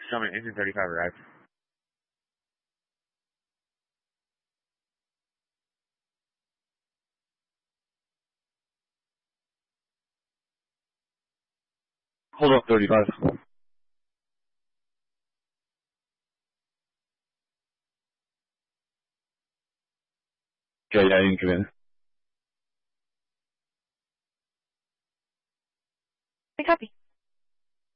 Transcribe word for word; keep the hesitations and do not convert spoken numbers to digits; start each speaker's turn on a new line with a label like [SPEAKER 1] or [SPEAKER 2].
[SPEAKER 1] Coming, engine thirty-five arrived.
[SPEAKER 2] Hold up, thirty-five. Okay, yeah, you can come in.